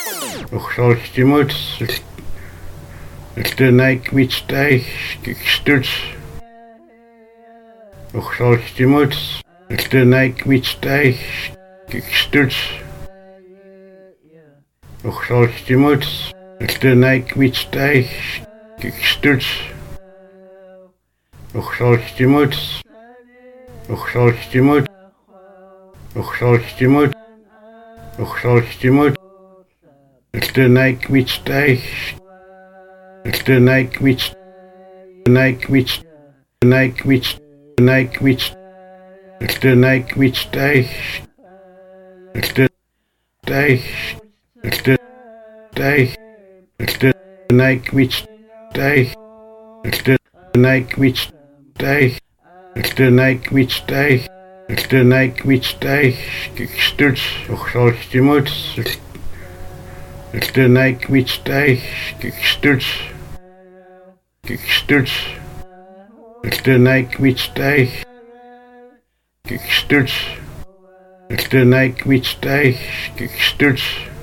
Oxalstimut, the night meets day, stutz. Oxalstimut, the night meets day, stutz. Oxalstimut, the night meets day, stutz. Oxalstimut, Oxalstimut, Oxalstimut, Oxalstimut. The night meets day. The night meets. The night meets. The night meets. The night meets. The night meets day. The day. The day. The night meets day. The night meets day. The night meets day. The night meets day. Stutz. Oxalstimut. The night meets day, stutz. Stutz. The night meets day, stutz. The night meets day, stutz.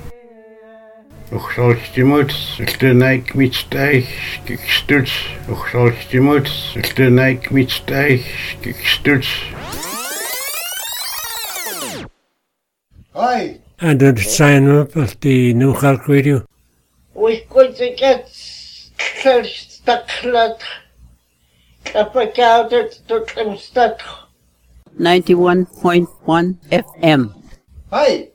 Oxalstimut. The night meets day, stutz. Oxalstimut. The night meets day, stutz. Hi. And then sign up at the New Clark Radio. We're going to get Stucklet. Kapagoudet to Klimstad. 91.1 FM. Hi.